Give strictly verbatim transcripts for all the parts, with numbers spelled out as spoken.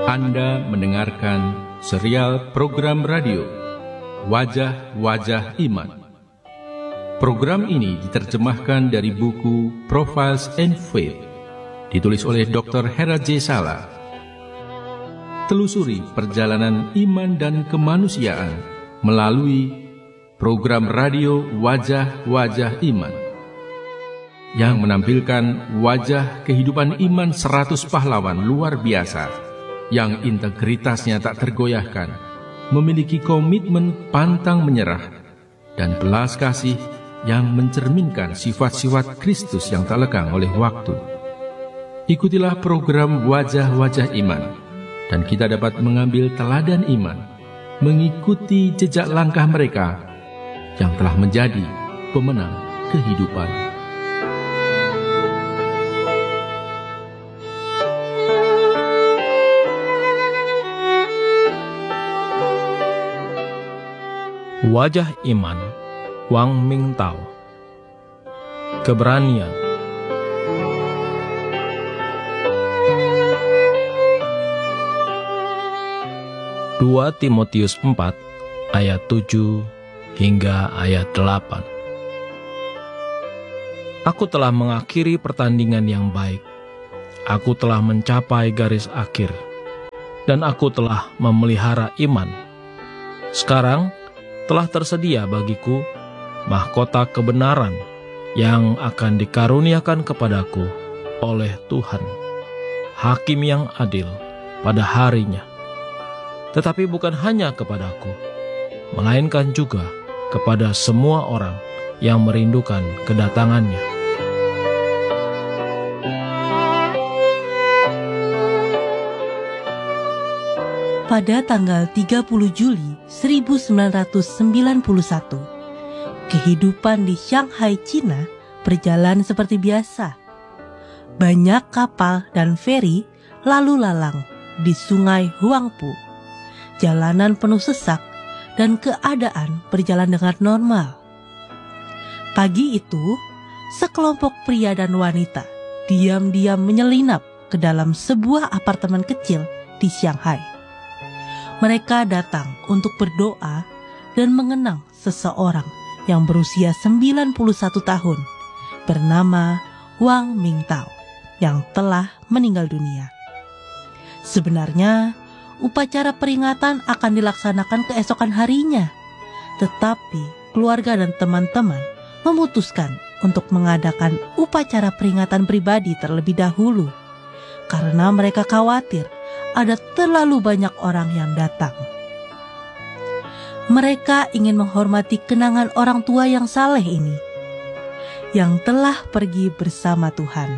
Anda mendengarkan serial program radio Wajah-Wajah Iman. Program ini diterjemahkan dari buku Profiles and Faith, ditulis oleh doktor Hera J. Sala. Telusuri perjalanan iman dan kemanusiaan melalui program radio Wajah-Wajah Iman yang menampilkan wajah kehidupan iman seratus pahlawan luar biasa yang integritasnya tak tergoyahkan, memiliki komitmen pantang menyerah, dan belas kasih yang mencerminkan sifat-sifat Kristus yang tak lekang oleh waktu. Ikutilah program Wajah-Wajah Iman, dan kita dapat mengambil teladan iman, mengikuti jejak langkah mereka yang telah menjadi pemenang kehidupan. Wajah Iman, Wang Mingtao. Keberanian. dua Timotius empat ayat tujuh hingga ayat delapan. Aku telah mengakhiri pertandingan yang baik. Aku telah mencapai garis akhir, dan aku telah memelihara iman. Sekarang telah tersedia bagiku mahkota kebenaran yang akan dikaruniakan kepadaku oleh Tuhan, Hakim yang adil pada harinya. Tetapi bukan hanya kepadaku, melainkan juga kepada semua orang yang merindukan kedatangannya. Pada tanggal tiga puluh Juli seribu sembilan ratus sembilan puluh satu, kehidupan di Shanghai, Cina berjalan seperti biasa. Banyak kapal dan feri lalu lalang di sungai Huangpu. Jalanan penuh sesak dan keadaan berjalan dengan normal. Pagi itu, sekelompok pria dan wanita diam-diam menyelinap ke dalam sebuah apartemen kecil di Shanghai. Mereka datang untuk berdoa dan mengenang seseorang yang berusia sembilan puluh satu tahun bernama Wang Mingtao yang telah meninggal dunia. Sebenarnya, upacara peringatan akan dilaksanakan keesokan harinya, tetapi keluarga dan teman-teman memutuskan untuk mengadakan upacara peringatan pribadi terlebih dahulu karena mereka khawatir ada terlalu banyak orang yang datang. Mereka ingin menghormati kenangan orang tua yang saleh ini, yang telah pergi bersama Tuhan.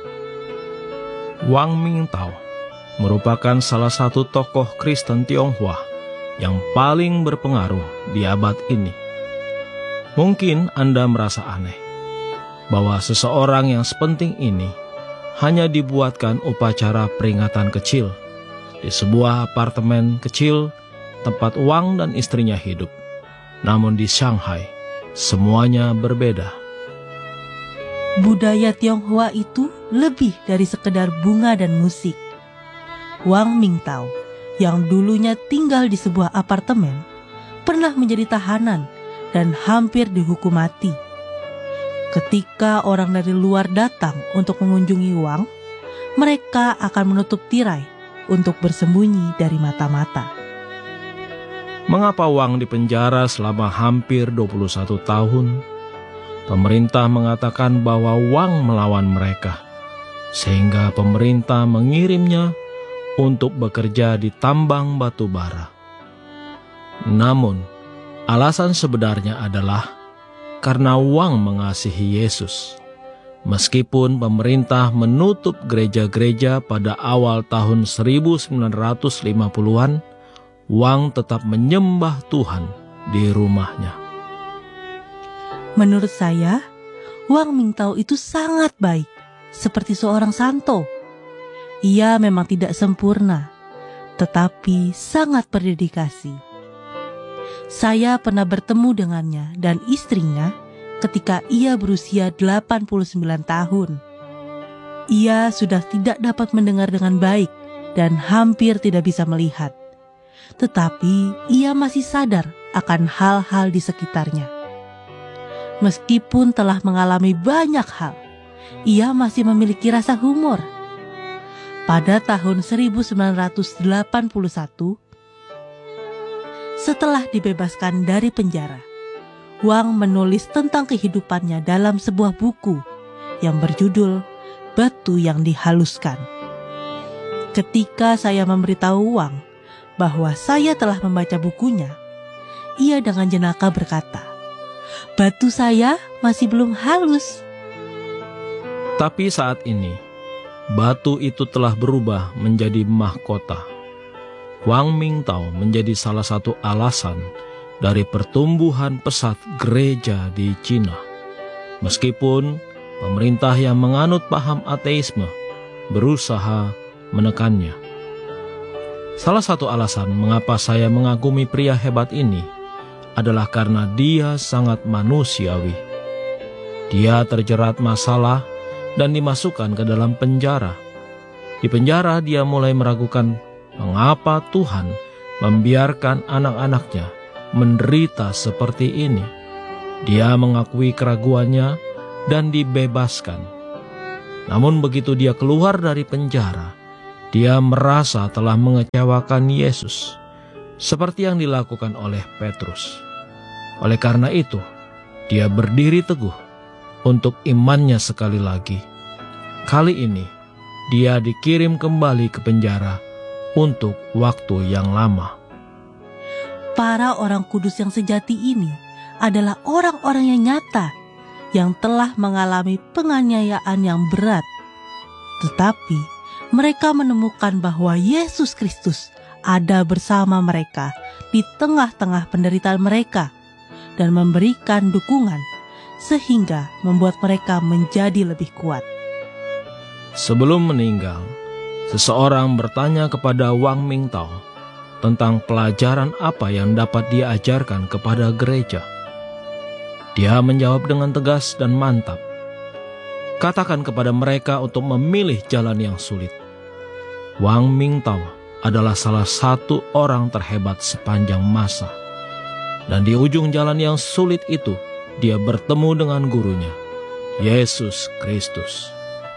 Wang Mingtao merupakan salah satu tokoh Kristen Tionghoa yang paling berpengaruh di abad ini. Mungkin Anda merasa aneh bahwa seseorang yang sepenting ini hanya dibuatkan upacara peringatan kecil di sebuah apartemen kecil tempat Wang dan istrinya hidup. Namun di Shanghai, semuanya berbeda. Budaya Tionghoa itu lebih dari sekedar bunga dan musik. Wang Mingtao, yang dulunya tinggal di sebuah apartemen, pernah menjadi tahanan dan hampir dihukum mati. Ketika orang dari luar datang untuk mengunjungi Wang, mereka akan menutup tirai untuk bersembunyi dari mata-mata. Mengapa Wang dipenjara selama hampir dua puluh satu tahun? Pemerintah mengatakan bahwa Wang melawan mereka, sehingga pemerintah mengirimnya untuk bekerja di tambang batu bara. Namun, alasan sebenarnya adalah karena Wang mengasihi Yesus. Meskipun pemerintah menutup gereja-gereja pada awal tahun seribu sembilan ratus lima puluhan, Wang tetap menyembah Tuhan di rumahnya. Menurut saya, Wang Mingtao itu sangat baik, seperti seorang santo. Ia memang tidak sempurna, tetapi sangat berdedikasi. Saya pernah bertemu dengannya dan istrinya ketika ia berusia delapan puluh sembilan tahun. Ia sudah tidak dapat mendengar dengan baik dan hampir tidak bisa melihat. Tetapi ia masih sadar akan hal-hal di sekitarnya. Meskipun telah mengalami banyak hal, ia masih memiliki rasa humor. Pada tahun seribu sembilan ratus delapan puluh satu, setelah dibebaskan dari penjara, Wang menulis tentang kehidupannya dalam sebuah buku yang berjudul Batu yang Dihaluskan. Ketika saya memberitahu Wang bahwa saya telah membaca bukunya, ia dengan jenaka berkata, "Batu saya masih belum halus." Tapi saat ini, batu itu telah berubah menjadi mahkota. Wang Mingtao menjadi salah satu alasan dari pertumbuhan pesat gereja di Cina. Meskipun pemerintah yang menganut paham ateisme berusaha menekannya. Salah satu alasan mengapa saya mengagumi pria hebat ini adalah karena dia sangat manusiawi. Dia terjerat masalah dan dimasukkan ke dalam penjara. Di penjara dia mulai meragukan mengapa Tuhan membiarkan anak-anaknya menderita seperti ini. Dia mengakui keraguannya dan dibebaskan. Namun begitu dia keluar dari penjara, dia merasa telah mengecewakan Yesus, seperti yang dilakukan oleh Petrus. Oleh karena itu, dia berdiri teguh untuk imannya sekali lagi. Kali ini, dia dikirim kembali ke penjara untuk waktu yang lama. Para orang kudus yang sejati ini adalah orang-orang yang nyata, yang telah mengalami penganiayaan yang berat. Tetapi mereka menemukan bahwa Yesus Kristus ada bersama mereka di tengah-tengah penderitaan mereka dan memberikan dukungan sehingga membuat mereka menjadi lebih kuat. Sebelum meninggal, seseorang bertanya kepada Wang Mingtao tentang pelajaran apa yang dapat diajarkan kepada gereja. Dia menjawab dengan tegas dan mantap, "Katakan kepada mereka untuk memilih jalan yang sulit." Wang Mingtao adalah salah satu orang terhebat sepanjang masa. Dan di ujung jalan yang sulit itu, dia bertemu dengan gurunya, Yesus Kristus.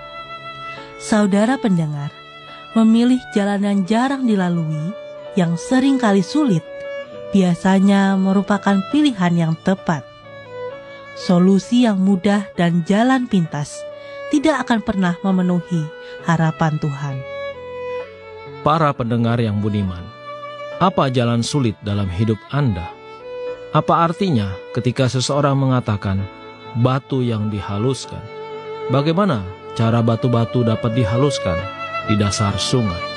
Saudara pendengar, memilih jalan yang jarang dilalui, yang sering kali sulit, biasanya merupakan pilihan yang tepat. Solusi yang mudah dan jalan pintas tidak akan pernah memenuhi harapan Tuhan. Para pendengar yang budiman, apa jalan sulit dalam hidup Anda? Apa artinya ketika seseorang mengatakan batu yang dihaluskan? Bagaimana cara batu-batu dapat dihaluskan di dasar sungai?